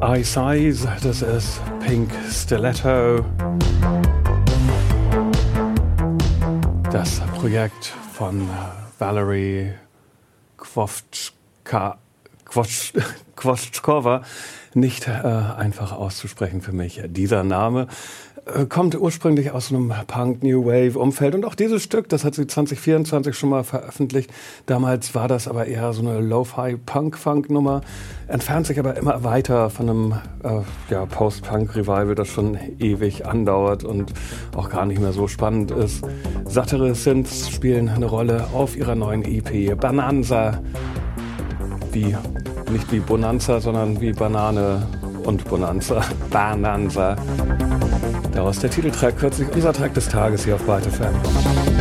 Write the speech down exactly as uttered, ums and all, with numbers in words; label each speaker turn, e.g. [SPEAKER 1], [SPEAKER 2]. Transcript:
[SPEAKER 1] Ice Eyes, das ist Pink Stiletto. Das Projekt von Valerie Kwowczka, Kwowcz, Kwowczkowa, nicht äh, einfach auszusprechen für mich. Dieser Name äh, kommt ursprünglich aus einem Punk-New-Wave-Umfeld. Und auch dieses Stück, das hat sie zwanzig vierundzwanzig schon mal veröffentlicht. Damals war das aber eher so eine Lo-Fi-Punk-Funk-Nummer. Entfernt sich aber immer weiter von einem äh, ja, Post-Punk-Revival, das schon ewig andauert und auch gar nicht mehr so spannend ist. Sattere Synths spielen eine Rolle auf ihrer neuen E P Bananza. Wie, nicht wie Bonanza, sondern wie Banane und Bonanza. Bananza. Daraus der Titeltrack, kürzlich unser Track des Tages hier auf Byte F M.